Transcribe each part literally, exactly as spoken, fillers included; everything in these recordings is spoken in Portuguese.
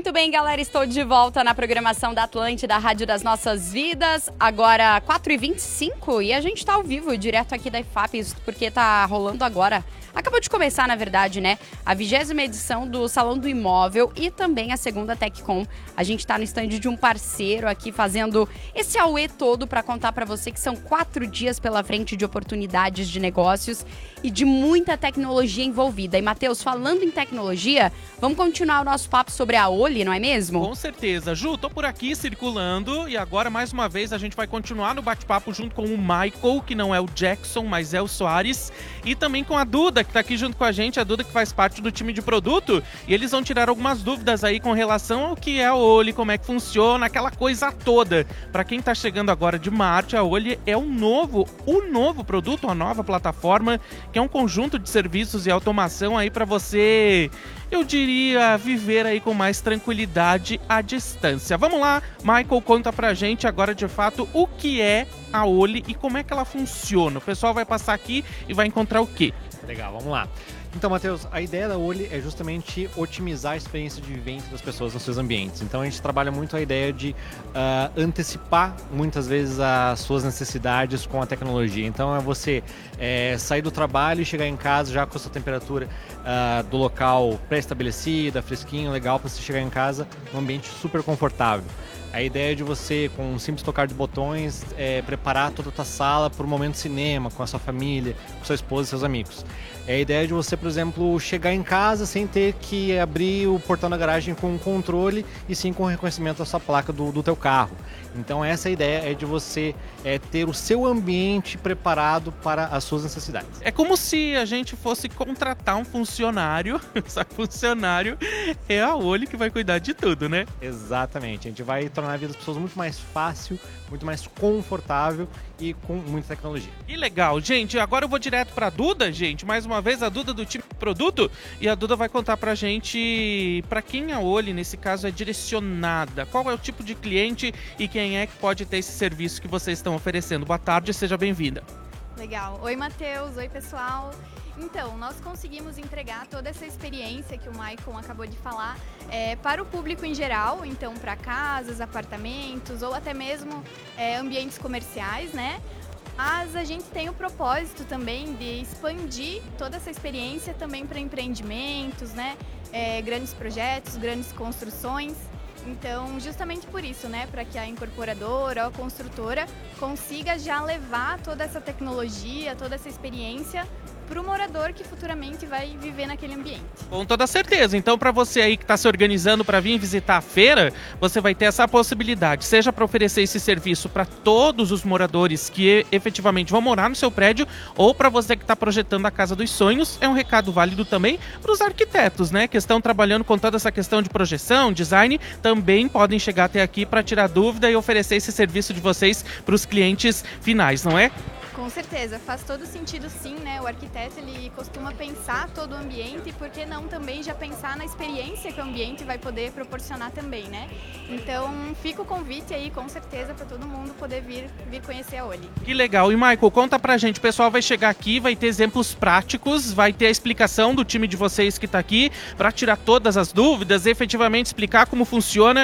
Muito bem, galera, estou de volta na programação da Atlântida, Rádio das Nossas Vidas, agora quatro e vinte e cinco, e a gente tá ao vivo, direto aqui da I F A P, porque tá rolando agora, acabou de começar, na verdade, né, a vigésima edição do Salão do Imóvel e também a segunda TechCom. A gente tá no stand de um parceiro aqui fazendo esse auê todo para contar para você que são quatro dias pela frente de oportunidades de negócios e de muita tecnologia envolvida. E, Matheus, falando em tecnologia, vamos continuar o nosso papo sobre a Oli, não é mesmo? Com certeza. Ju, tô por aqui circulando e agora, mais uma vez, a gente vai continuar no bate-papo junto com o Michael, que não é o Jackson, mas é o Soares, e também com a Duda, que tá aqui junto com a gente, a Duda que faz parte do time de produto, e eles vão tirar algumas dúvidas aí com relação ao que é a Oli, como é que funciona, aquela coisa toda. Pra quem tá chegando agora de Marte, a Oli é um novo, um novo produto, uma nova plataforma, que é um conjunto de serviços e automação aí pra você, eu diria, viver aí com mais tranquilidade à distância. Vamos lá, Michael, conta pra gente agora de fato o que é a Oli e como é que ela funciona. O pessoal vai passar aqui e vai encontrar o quê? Legal, vamos lá. Então, Matheus, a ideia da Oli é justamente otimizar a experiência de vivência das pessoas nos seus ambientes. Então, a gente trabalha muito a ideia de uh, antecipar, muitas vezes, as suas necessidades com a tecnologia. Então, é você é, sair do trabalho e chegar em casa já com a sua temperatura uh, do local pré-estabelecida, fresquinho, legal, para você chegar em casa num ambiente super confortável. A ideia é de você, com um simples tocar de botões, é, preparar toda a tua sala para o momento cinema, com a sua família, com sua esposa e seus amigos. É a ideia de você, por exemplo, chegar em casa sem ter que abrir o portão da garagem com um controle e sim com o reconhecimento da sua placa do, do teu carro. Então essa ideia é de você é, ter o seu ambiente preparado para as suas necessidades. É como se a gente fosse contratar um funcionário, só que funcionário é a Oli que vai cuidar de tudo, né? Exatamente, a gente vai tornar a vida das pessoas muito mais fácil, muito mais confortável e com muita tecnologia. Que legal, gente. Agora eu vou direto para a Duda, gente. Mais uma vez, a Duda do time de produto. E a Duda vai contar pra gente para quem a Oli, nesse caso, é direcionada. Qual é o tipo de cliente e quem é que pode ter esse serviço que vocês estão oferecendo. Boa tarde, seja bem-vinda. Legal. Oi, Matheus. Oi, pessoal. Então, nós conseguimos entregar toda essa experiência que o Michael acabou de falar é, para o público em geral, então para casas, apartamentos ou até mesmo é, ambientes comerciais, né? Mas a gente tem o propósito também de expandir toda essa experiência também para empreendimentos, né? É, grandes projetos, grandes construções. Então, justamente por isso, né, para que a incorporadora ou a construtora consiga já levar toda essa tecnologia, toda essa experiência para o morador que futuramente vai viver naquele ambiente. Com toda certeza. Então, para você aí que está se organizando para vir visitar a feira, você vai ter essa possibilidade, seja para oferecer esse serviço para todos os moradores que efetivamente vão morar no seu prédio, ou para você que está projetando a casa dos sonhos. É um recado válido também para os arquitetos, né, que estão trabalhando com toda essa questão de projeção, design, também podem chegar até aqui para tirar dúvida e oferecer esse serviço de vocês para os clientes finais, não é? Com certeza, faz todo sentido sim, né? O arquiteto ele costuma pensar todo o ambiente e por que não também já pensar na experiência que o ambiente vai poder proporcionar também, né? Então fica o convite aí com certeza para todo mundo poder vir, vir conhecer a Oli. Que legal. E Michael, conta pra gente, o pessoal vai chegar aqui, vai ter exemplos práticos, vai ter a explicação do time de vocês que tá aqui para tirar todas as dúvidas, efetivamente explicar como funciona.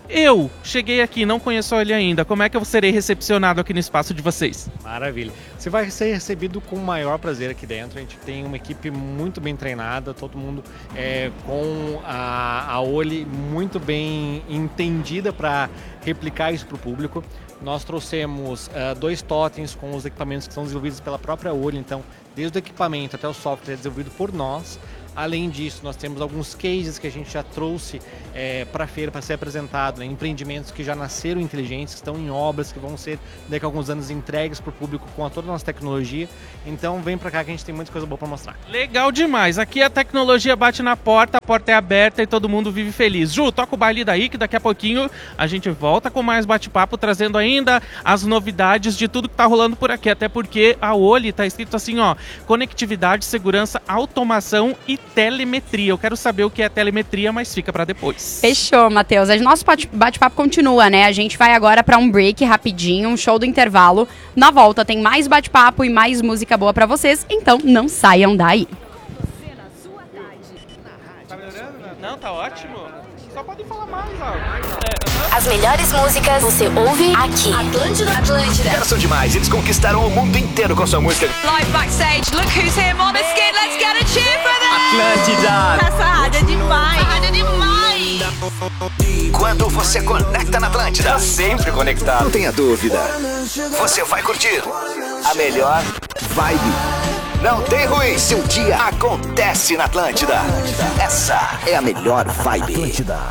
Eu cheguei aqui, não conheço ele ainda. Como é que eu serei recepcionado aqui no espaço de vocês? Maravilha. Você vai ser recebido com o maior prazer aqui dentro. A gente tem uma equipe muito bem treinada, todo mundo é, com a, a Oli muito bem entendida para replicar isso para o público. Nós trouxemos uh, dois totens com os equipamentos que são desenvolvidos pela própria Oli. Então, desde o equipamento até o software é desenvolvido por nós. Além disso, nós temos alguns cases que a gente já trouxe é, para a feira para ser apresentado, né? Empreendimentos que já nasceram inteligentes, que estão em obras, que vão ser daqui a alguns anos entregues para o público com a toda a nossa tecnologia. Então vem para cá que a gente tem muita coisa boa para mostrar. Legal demais. Aqui a tecnologia bate na porta, a porta é aberta e todo mundo vive feliz. Ju, toca o baile daí que daqui a pouquinho a gente volta com mais bate-papo, trazendo ainda as novidades de tudo que está rolando por aqui. Até porque a Oli está escrito assim, ó, conectividade, segurança, automação e telemetria. Eu quero saber o que é telemetria, mas fica para depois. Fechou, Matheus. O nosso bate-papo continua, né? A gente vai agora para um break rapidinho, um show do intervalo. Na volta tem mais bate-papo e mais música boa para vocês, então não saiam daí. Você na sua tarde, na rádio. Não, tá ótimo. Só podem falar mais, ó. É, As melhores músicas você ouve aqui. Atlântida. Atlântida. Caras são demais, eles conquistaram o mundo inteiro com sua música. Live backstage, look who's here, Måneskin, let's get a cheer for them! Atlântida. Essa rádio é demais! Essa rádio é demais! Quando você conecta na Atlântida, tá sempre conectado. Não tenha dúvida. Você vai curtir a melhor vibe. Não tem ruim, seu dia acontece na Atlântida. Essa é a melhor vibe. Atlântida.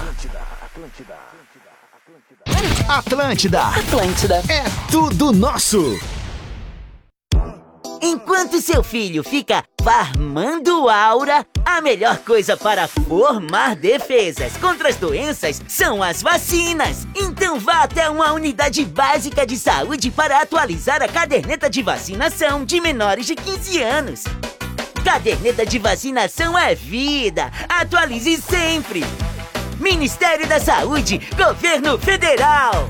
Atlântida. Atlântida. É tudo nosso. Enquanto seu filho fica farmando aura, a melhor coisa para formar defesas contra as doenças são as vacinas. Então vá até uma unidade básica de saúde para atualizar a caderneta de vacinação de menores de quinze anos. Caderneta de vacinação é vida. Atualize sempre. Ministério da Saúde, Governo Federal.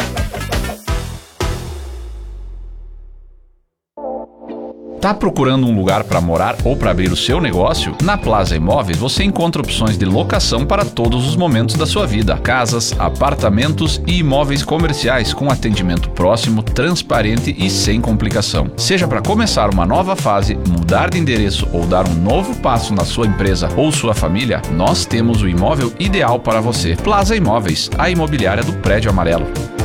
Tá procurando um lugar para morar ou para abrir o seu negócio? Na Plaza Imóveis você encontra opções de locação para todos os momentos da sua vida. Casas, apartamentos e imóveis comerciais com atendimento próximo, transparente e sem complicação. Seja para começar uma nova fase, mudar de endereço ou dar um novo passo na sua empresa ou sua família, nós temos o imóvel ideal para você. Plaza Imóveis, a imobiliária do Prédio Amarelo.